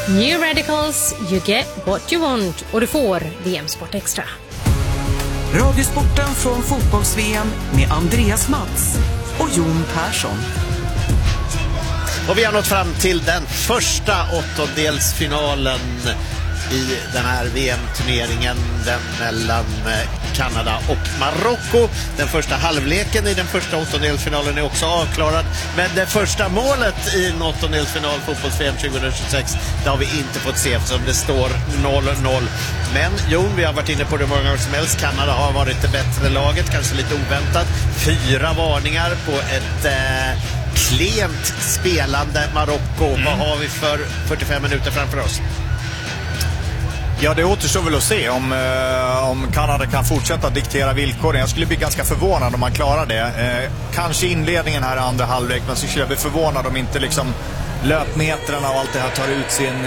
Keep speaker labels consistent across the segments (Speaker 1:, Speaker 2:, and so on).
Speaker 1: New Radicals, you get what you want. Och du får VM Sport Extra.
Speaker 2: Radiosporten från fotbolls-VM med Andreas Mats och Jon Persson.
Speaker 3: Och vi har nått fram till den första åttondelsfinalen i den här VM-turneringen, den mellan Kanada och Marocko. Den första halvleken i den första åttondelsfinalen är också avklarad. Men det första målet i en åttondelsfinal fotbolls-VM 2026, det har vi inte fått se eftersom det står 0-0. Men Jon, vi har varit inne på det många gånger som helst. Kanada har varit det bättre laget, kanske lite oväntat. 4 varningar på ett klent spelande Marocko. Vad har vi för 45 minuter framför oss?
Speaker 4: Ja, det återstår väl att se om Kanada kan fortsätta diktera villkoren. Jag skulle bli ganska förvånad om man klarar det. Kanske inledningen här i andra halvlek, men så skulle jag bli förvånad om inte liksom löpmetrarna och allt det här tar ut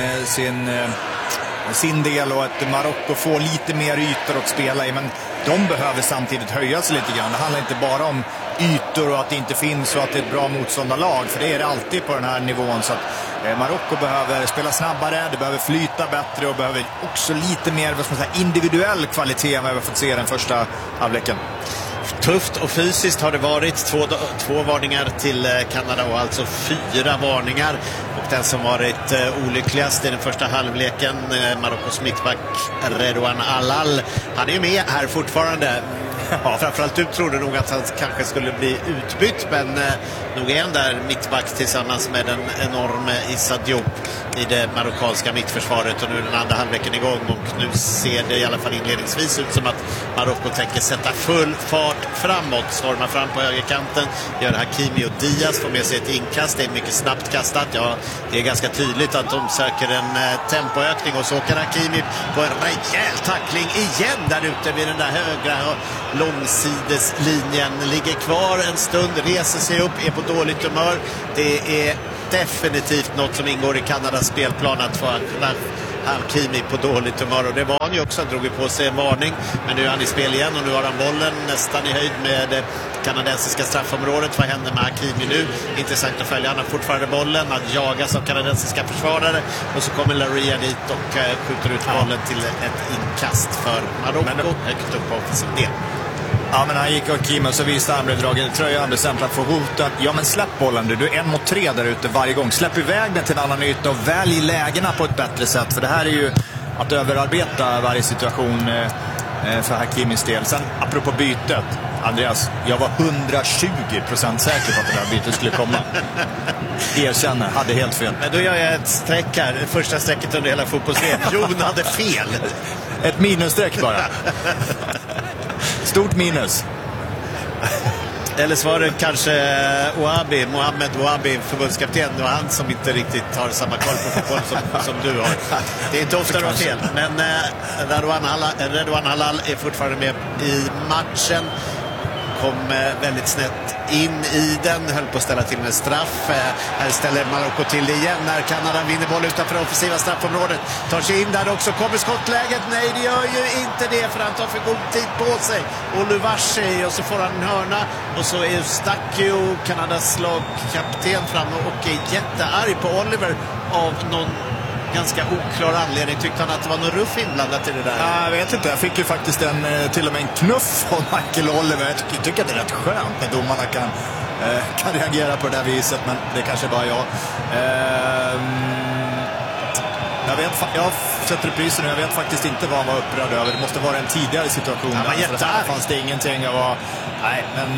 Speaker 4: sin del och att Marocko får lite mer ytor att spela i. Men de behöver samtidigt höja sig lite grann. Det handlar inte bara om ytor och att det inte finns och att det är ett bra motståndarlag. För det är det alltid på den här nivån. Så att Marocko behöver spela snabbare, det behöver flyta bättre och behöver också lite mer individuell kvalitet än vad vi har fått se den första halvleken.
Speaker 3: Tufft och fysiskt har det varit. Två varningar till Kanada och alltså 4 varningar. Och den som varit olyckligast i den första halvleken, Marockos mittback Redouane Allal. Han är ju med här fortfarande. Ja, framförallt du trodde nog att han kanske skulle bli utbytt, men nog är han där mittback tillsammans med den enorma Issa Diop i det marockanska mittförsvaret. Och nu är den andra halvleken igång och nu ser det i alla fall inledningsvis ut som att Marocko tänker sätta full fart framåt, storma fram på högerkanten, gör Hakimi och Diaz, får med sig ett inkast, det är mycket snabbt kastat. Ja, det är ganska tydligt att de söker en tempoökning och så åker Hakimi på en rejäl tackling igen där ute vid den där högra långsideslinjen, ligger kvar en stund, reser sig upp, är på dåligt humör. Det är definitivt något som ingår i Kanadas spelplan att få Hakimi på dåligt humör, och det var han ju också. Han drog ju på sig en varning, men nu är han i spel igen och nu har han bollen nästan i höjd med det kanadensiska straffområdet. Vad händer med Hakimi nu? Intressant att följa. Han har fortfarande bollen, att jagas av kanadensiska försvarare och så kommer Laria dit och skjuter ut bollen till ett inkast för Marocko högt upp på offensiv del.
Speaker 4: Ja, men han gick och Kim och så visade han blev dragen i tröjan, bestämt att få hotat. Ja, men släpp bollen du är 1 mot 3 där ute varje gång. Släpp iväg den till en annan yta och välj lägena på ett bättre sätt. För det här är ju att överarbeta varje situation för Hakimis del. Sen, apropå bytet, Andreas, jag var 120% säker på att det där bytet skulle komma. Erkänner, hade helt fel.
Speaker 3: Men då gör jag ett streck här, första strecket under hela fotbolls-VM. Jon hade fel.
Speaker 4: Ett minusstreck bara. Stort minus.
Speaker 3: Eller så var det kanske Mohamed Ouabi, förbundskapten. Det var han som inte riktigt har samma koll på fotboll som du har. Det är inte ofta du har fel. Men Redouane Allal är fortfarande med i matchen. Kom väldigt snett in i den, höll på att ställa till med straff. Här ställer Marocko till det igen när Kanada vinner boll utanför offensiva straffområdet. Tar sig in där också, kommer skottläget. Nej, det gör ju inte det, för han tar för god tid på sig. Och Luvashi, och så får han en hörna. Och så är Eustachio, Kanadas lagkapten, fram och är jättearg på Oliver av någon ganska oklar anledning. Tyckte han att det var något ruff inblandat i det där?
Speaker 4: Jag vet inte, jag fick ju faktiskt till och med en knuff från Michael Oliver. Jag tycker att det är rätt skönt när domarna kan reagera på det där viset, men det kanske bara jag. Jag har sett reprisen och jag vet faktiskt inte vad han var upprörd över. Det måste vara en tidigare situation. Där fanns det ingenting. Men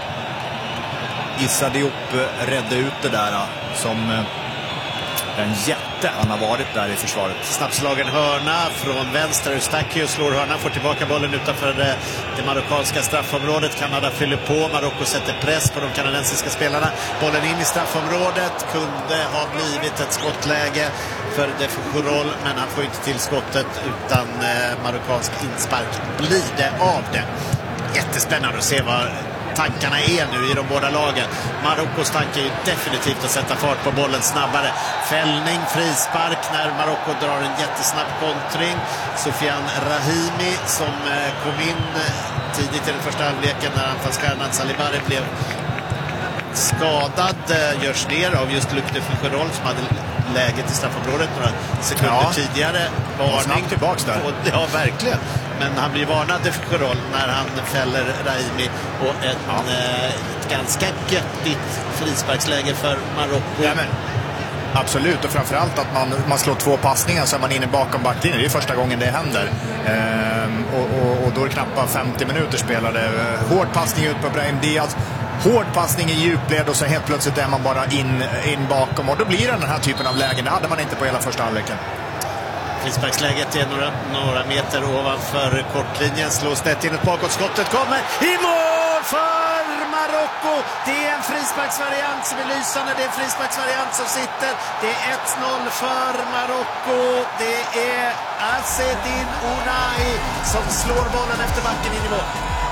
Speaker 4: Issa Diop redde ut det där som en jätte han har varit där i försvaret.
Speaker 3: Snabbslagen hörna från vänster. Eustachio slår hörna, får tillbaka bollen utanför det marockanska straffområdet. Kanada fyller på, Marocko sätter press på de kanadensiska spelarna. Bollen in i straffområdet, kunde ha blivit ett skottläge för De Foucault, men han får inte till skottet utan marockansk inspark blir det av det. Jättespännande att se vad tankarna är nu i de båda lagen. Marockos tanke är ju definitivt att sätta fart på bollen snabbare. Fällning, frispark när Marocko drar en jättesnabb kontring. Sofian Rahimi som kom in tidigt i den första halvleken när anfallsstjärnan Salibari blev skadad, görs ner av just Luc de Foucault som hade läget i straffområdet några sekunder tidigare. Varning
Speaker 4: tillbaks där.
Speaker 3: Ja, verkligen. Men han blir varnad för roll när han fäller Rahimi och ett ganska göttigt frisparksläge för Marocko.
Speaker 4: Ja, men absolut, och framförallt att man slår 2 passningar så är man inne bakom backlinjen. Det är första gången det händer. Och då är det knappt 50 minuter spelade. Hård passning ut på Brahim Diaz. Hård passning i djupled och så helt plötsligt är man bara in bakom. Och då blir det den här typen av lägen. Det hade man inte på hela första halvleken.
Speaker 3: Frisparksläget är några meter ovanför kortlinjen. Slås det in ett bakåtskottet. Kommer i mål för Marocko. Det är en frisparksvariant som är lysande. Det är en frisparksvariant som sitter. Det är 1-0 för Marocko. Det är Azzedine Ounahi som slår bollen efter backen in i mål.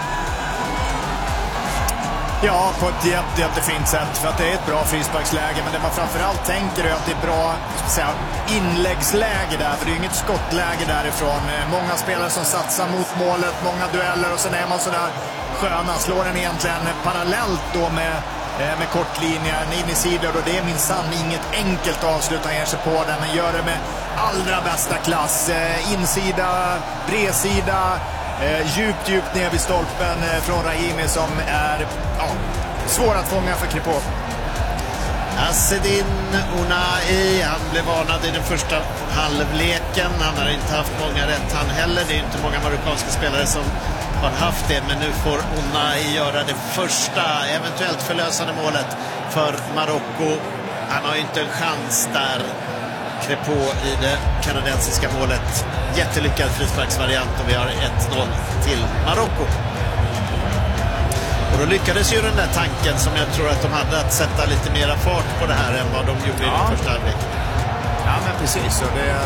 Speaker 4: Ja, på ett jättefint sätt, för att det är ett bra frisparksläge, men det man framförallt tänker är att det är bra inläggsläge där, för det är inget skottläge därifrån. Många spelare som satsar mot målet, många dueller, och sen är man sådär sköna, slår den egentligen parallellt då med kortlinjen in i sidor, och det är minsann inget enkelt avslut. Han ger sig på den, men gör det med allra bästa klass. Insida, bredsida, djupt ner vid stolpen från Rahimi, som är svår att fånga för Kripo.
Speaker 3: Azzedine Ounahi, han blev varnad i den första halvleken. Han har inte haft många rätt han heller. Det är inte många marockanska spelare som har haft det, men nu får Ounahi göra det första eventuellt förlösande målet för Marocko. Han har ju inte en chans där, Kripo, i det kanadensiska målet. Jättelyckad frisparksvariant och vi har 1-0 till Marocko. Och då lyckades ju den där tanken som jag tror att de hade, att sätta lite mera fart på det här än vad de gjorde i den första halvlek.
Speaker 4: Ja, men precis. Och det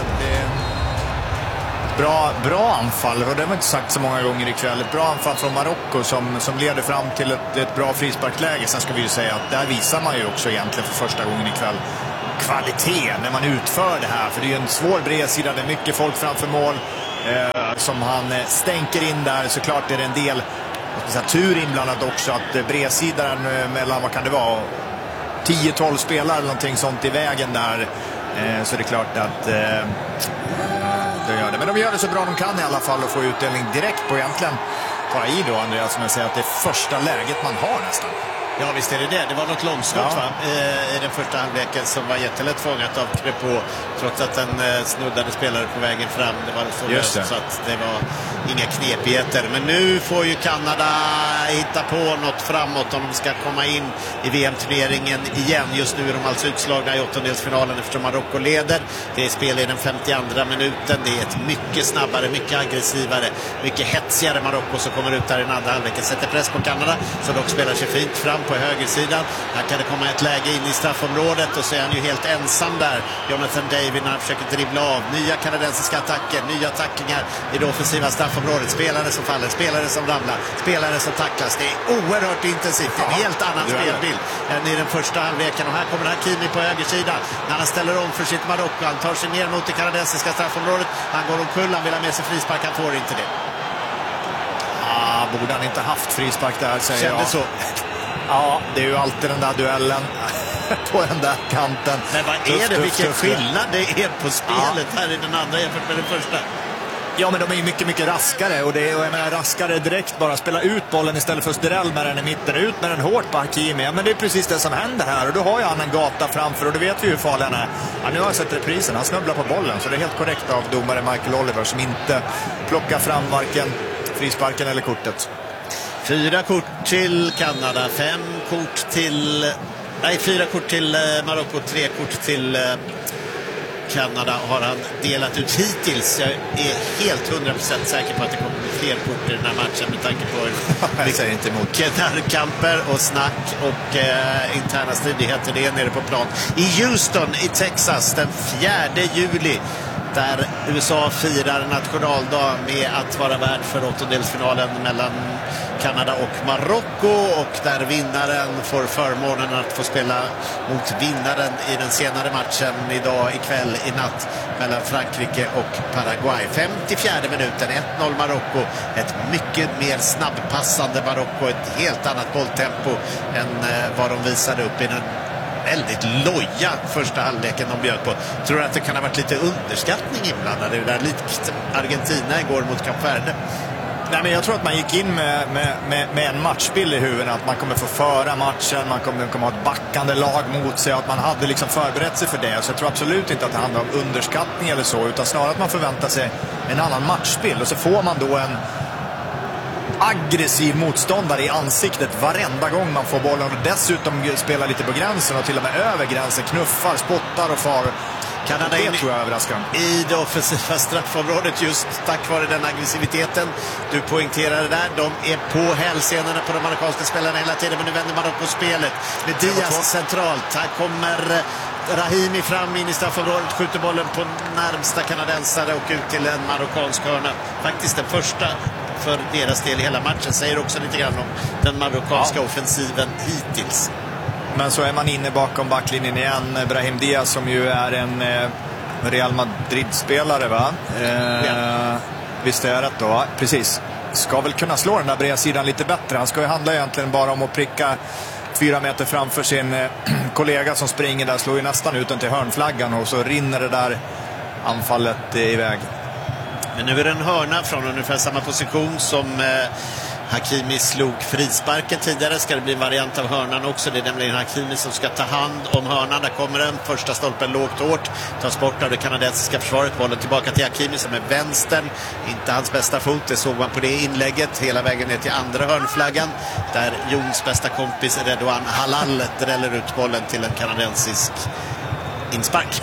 Speaker 4: bra anfall, och det har man inte sagt så många gånger ikväll. Ett bra anfall från Marocko som leder fram till ett bra frisparksläge. Sen ska vi ju säga att där visar man ju också egentligen för första gången ikväll kvalitet när man utför det här, för det är ju en svår bredsida, det är mycket folk framför mål som han stänker in där. Såklart är det en del tur inblandat också, att bredsidan mellan, vad kan det vara, 10-12 spelare eller någonting sånt i vägen där, så det är klart att det gör det. Men de gör det så bra de kan i alla fall och får utdelning direkt på egentligen bara i då, Andreas, som jag säger att det är första läget man har nästan.
Speaker 3: Ja, visst är det det. Det var något långskott i den första halvleken som var jättelätt fångat av Kripo, trots att den snuddade spelare på vägen fram. Det var så löst så att det var inga knepigheter. Men nu får ju Kanada hitta på något framåt om de ska komma in i VM-turneringen igen. Just nu är de alltså utslagna i åttondelsfinalen eftersom Marocko leder. Det är spel i den 52:a minuten. Det är ett mycket snabbare, mycket aggressivare, mycket hetsigare Marocko som kommer ut där i den andra halvleken. Sätter press på Kanada, som dock spelar sig fint fram på högersidan. Här kan det komma ett läge in i straffområdet och så är han ju helt ensam där, Jonathan David, när han försöker dribbla av. Nya kanadensiska attacker, nya tacklingar i det offensiva straffområdet. Spelare som faller, spelare som ramlar, spelare som tacklas. Det är oerhört intensivt. Det är en helt annan spelbild än i den första halvleken. Och här kommer Hakimi på högersidan när han ställer om för sitt Marocko. Han tar sig ner mot det kanadensiska straffområdet. Han går omkull, han vill ha med sig frispark, han får inte det.
Speaker 4: Borde han inte haft frispark där, säger jag.
Speaker 3: Kände så.
Speaker 4: Ja, det är ju alltid den där duellen på den där kanten.
Speaker 3: Men vad är det? Vilken skillnad det är på spelet här i den andra jämfört med den första.
Speaker 4: Ja, men de är ju mycket raskare, och det är, jag menar, raskare direkt, bara spela ut bollen istället för att Sturell med den i mitten, ut med den hårt på Hakimi. Ja, men det är precis det som händer här, och då har ju han en gata framför, och då vet vi hur farlig han är. Ja, nu har jag sett reprisen, han snubblar på bollen, så det är helt korrekt av domare Michael Oliver som inte plockar fram varken frisparken eller kortet.
Speaker 3: 4 kort till Kanada, 4 kort till Marocko, 3 kort till Kanada har han delat ut hittills. Jag är helt 100% säker på att det kommer fler kort i den här matchen med tanke på mycket närkamper och snack och interna stridigheter det är nere på plan. I Houston i Texas den 4 juli, där USA firar nationaldag med att vara värd för åttondelsfinalen mellan Kanada och Marocko, och där vinnaren får förmånen att få spela mot vinnaren i den senare matchen idag, ikväll, i natt, mellan Frankrike och Paraguay. 54 minuten, 1-0 Marocko. Ett mycket mer snabbpassande Marocko, ett helt annat bolltempo än vad de visade upp i den väldigt loja första halvleken de bjöd på. Tror du att det kan ha varit lite underskattning inblandad i det där, likt Argentina igår mot Kap Verde?
Speaker 4: Nej, men jag tror att man gick in med en matchbild i huvudet, att man kommer få föra matchen, man kommer ha ett backande lag mot sig, att man hade liksom förberett sig för det. Så jag tror absolut inte att det handlar om underskattning eller så, utan snarare att man förväntar sig en annan matchbild. Och så får man då en aggressiv motståndare i ansiktet varenda gång man får bollen, och dessutom spelar lite på gränsen och till och med över gränsen, knuffar, spottar och far.
Speaker 3: Kanada
Speaker 4: det tror jag överraskar
Speaker 3: i det offensiva straffområdet just tack vare den aggressiviteten. Du poängterade där, de är på hälsenorna på de marockanska spelarna hela tiden, men nu vänder Marocko spelet med Diaz centralt. Här kommer Rahimi fram in i straffområdet, skjuter bollen på närmsta kanadensare och ut till en marockansk hörna. Faktiskt den första för deras del i hela matchen, säger också lite grann om den marockanska offensiven hittills.
Speaker 4: Men så är man inne bakom backlinjen igen. Brahim Diaz som ju är en Real Madrid-spelare, va? Visst är det rätt då? Precis. Ska väl kunna slå den där bredsidan lite bättre. Han ska ju handla egentligen bara om att pricka 4 meter framför sin kollega som springer där. Slår ju nästan ut den till hörnflaggan och så rinner det där anfallet iväg.
Speaker 3: Men nu är det en hörna från ungefär samma position som Hakimi slog frisparken tidigare. Ska det bli en variant av hörnan också. Det är nämligen Hakimi som ska ta hand om hörnan. Där kommer den. Första stolpen lågt hårt. Tas bort av det kanadensiska försvaret. Bollen tillbaka till Hakimi som är vänstern. Inte hans bästa fot. Det såg man på det inlägget. Hela vägen ner till andra hörnflaggan. Där Jons bästa kompis Redouane Halal dräller ut bollen till en kanadensisk inspark.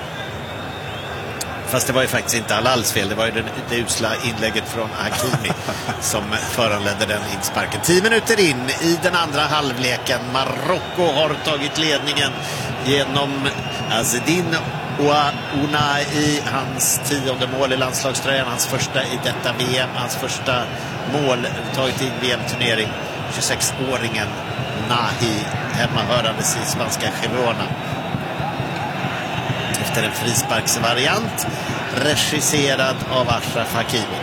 Speaker 3: Fast det var ju faktiskt inte Halals fel. Det var ju det usla inlägget från Hakimi som föranledde den insparken. 10 minuter in i den andra halvleken. Marocko har tagit ledningen genom Azzedine Ounahi i hans 10:e mål i landslagströjan. Hans första i detta VM. Hans första mål tagit i VM-turnering. 26-åringen Nahi, hemmahörandes i spanska Girona. Efter en frisparksvariant regisserad av Achraf Hakimi.